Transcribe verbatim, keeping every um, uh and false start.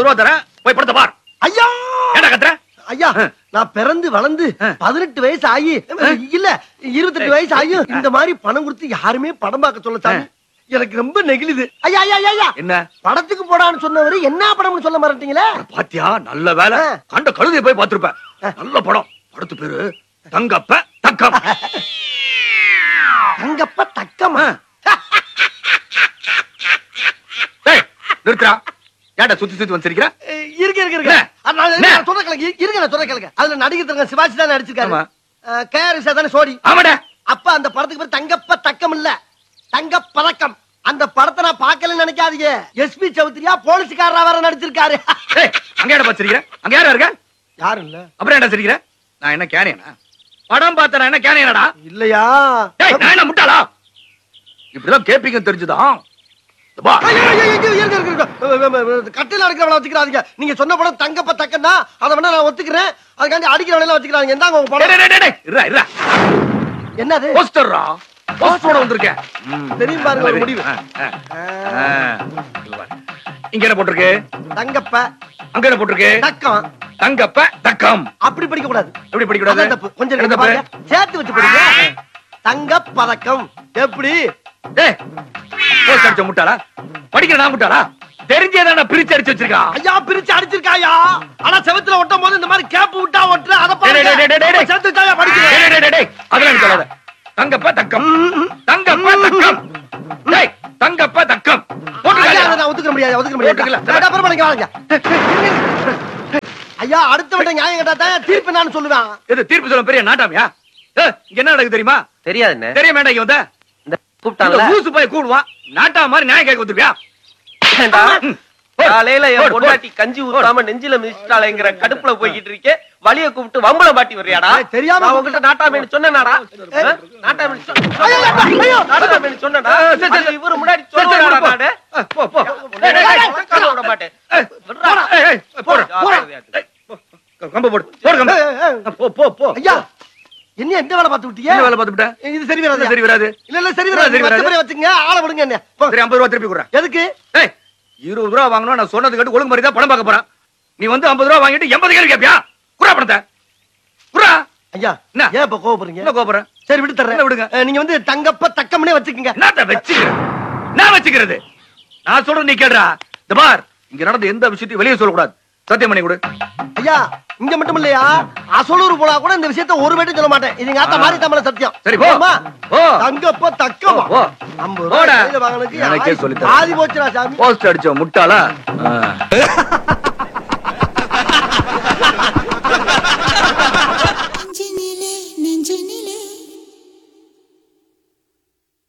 ஐம்பது ரூபா தரேன், போய் படத்தை பார். ஐயா ஏன்டா கத்துற? ஐயா நான் பிறந்து வளர்ந்து பதினெட்டு வயசு ஆகி இல்ல இருபத்தெட்டு வயசு ஆகி இந்த மாதிரி பணம் கொடுத்து யாருமே படம் பார்க்க சொல்ல சாமி. எனக்கு ரொம்ப நெகிழுது. ஐயா ஐயா ஐயா என்ன படத்துக்கு போடான்னு சொன்னவரு என்ன படம்னு சொல்ல மாட்டீங்களே? பாத்தியா, நல்ல வேலை. கண்ட கழுதையை போய் பார்த்திருப்பேன். நல்ல படம். படத்து பேரு தங்கப்ப தக்கம். தங்கப்ப தக்கமா? நிறுத்துறா. ஏன்டா சுத்தி சுத்தி வந்திருக்கிற? இருக்க இருக்க இருக்க நான் சொல்ற கேளுங்க. இருங்க நான் சொல்ற கேளுங்க. அதுல நடிகர் சிவாஜி தான் நடிச்சிருக்காரு. கேஆர்எஸ் தானே சோடி. ஆமாடா. அப்ப அந்த படத்துக்கு பேர் தங்கப்ப தக்கம் இல்ல, தங்க பதக்கம். அந்த படத்தை நான் பார்க்கலன்னு நினைக்காதீங்க. எஸ்பி சௌத்ரியா போலீஸ்காரரா வர நடிச்சிருக்காரு. அங்க என்ன பாத்துறீங்க? அங்க யாரா இருக்க? யாரும் இல்ல. அப்புறம் என்ன சரிக்கிற? நான் என்ன கேனியனா? படம் பார்த்தா என்ன கேனியனடா? இல்லையா? டேய் நான் என்ன முட்டாளா? இப்படிதான் கேப்பீங்க தெரிஞ்சுதான். கட்டில அடிக்கிறவள வச்சுக்கிறாதீங்க. நீங்க சொன்ன படம் தங்கப்ப தக்கன்னா அதை வேணா நான் ஒத்துக்கிறேன். அதுக்காண்டி அடிக்கிறவள வச்சுக்கிறாங்க. என்னங்க உங்க படம்? என்னது? போஸ்டர்ரா. போஸ்டரோட வந்திருக்கேன். தெரியும் பாருங்க ஒரு முடிவு. இங்க என்ன போட்டிருக்கு? தங்கப்ப. அங்க என்ன போட்டிருக்கு? தக்கம். தங்கப்ப தக்கம். அப்படி படிக்க கூடாது. எப்படி படிக்க கூடாது? தப்பு. கொஞ்சம் இங்க பாருங்க. சேர்த்து வச்சு படிங்க. தங்க பதக்கம். எப்படி? டேய் போஸ்ட் அடிச்ச முட்டாளா? படிக்கிற நான் முட்டாளா? தெரிஞ்சேதான பிரிச்சு அடிச்சு வச்சிருக்கா. ஐயா பிரிச்சு அடிச்சிருக்காயா. ஆனா செவத்துல ஒட்டும் போது இந்த மாதிரி கேப் விட்டா ஒட்டுற அத பாருங்க. சேர்த்து வச்சாயா படிக்கிறேன். டேய் டேய் டேய் அதெல்லாம் சொல்லாத. தங்கப்ப தக்கம். தங்கப்ப தக்கம். டேய் தங்கப்ப தக்கம். ஐயா நான் ஒத்துக்க முடியாது. ஒத்துக்க முடியாது. நான் அப்புறம் பண்ணிக்க வாங்க. ஐயா அடுத்த விட நியாயம் கேட்டா தீர்ப்பு நான் சொல்லுவேன். இது தீர்ப்பு சொல்ல பெரிய நாட்டாமியா? இங்க என்ன நடக்குது தெரியுமா? தெரியாதுண்ணே. தெரிய வேண்டாம். இங்க வந்த இந்த கூப்பிட்டாங்கல ஊசு போய் கூடுவான். நாட்டா மாதிரி நியாயம் கேட்க வந்துருவியா? காலையில என் பொண்டாட்டி கஞ்சி ஊத்தாம நெஞ்சில மிதிச்சிட்டாளேங்கிற கடுப்புல போய்கிட்டு இருக்கே. வலிய கூப்பிட்டு வம்பள பாட்டி வர்றியாடா? தெரியாம உங்ககிட்ட நாட்டாமேனு சொன்னேனாடா? நாட்டாமேனு நாட்டாமேனு சொன்னடா. இவரு முன்னாடி சொல்லுவாடா நானு? போ போ. விட மாட்டேன். போடா போடா. கம்ப போடு. போடு கம்ப. போ போ போ. ஐயா என்ன எந்த வேலை பார்த்து விட்டீங்க? என்ன வேலை பார்த்துட்டேன்? இது சரி வராது. சரி வராது. இல்ல இல்ல சரி வராது. மத்தபடி வச்சுங்க. ஆள விடுங்க என்ன. சரி ஐம்பது ரூபாய் திருப்பி குடுறேன். எதுக்கு? ஏய் இருபது ரூபாய் வாங்கணும். நான் சொன்னது கேட்டு ஒழுங்கு மாதிரி தான் படம் பார்க்க போறேன். நீ வந்து ஐம்பது ரூபாய் வாங்கிட்டு எண்பது கேள்வி கேப்பியா? குறா படத்தை குறா. ஐயா என்ன ஏன் இப்ப கோவப்படுறீங்க? என்ன கோபுறேன்? சரி விட்டு தர்றேன். விடுங்க. நீங்க வந்து தங்கப்ப தக்கம்னே வச்சுக்கங்க. நான் வச்சுக்கிறேன். நான் வச்சுக்கிறது. நான் சொல்றது நீ கேடுறா. இந்த பார் இங்க நடந்த எந்த விஷயத்தையும் வெளியே சொல்லக்கூடாது. சத்தியம் பண்ணி கொடு. ஐயா இங்க மட்டும் இல்லையா, அசலூர் போனா கூட இந்த விஷயத்தை ஒரு வேட்டும் சொல்ல மாட்டேன். இது ஆத்த மாதிரி தமிழ சத்தியம். சரி போ. போ. தங்கப்ப தக்கமா. போ. ஐம்பது ரூபாய் வாங்குனதுக்கு எனக்கே சொல்லி தரேன். ஆதி போச்சுடா சாமி. போஸ்ட் அடிச்ச முட்டாளா?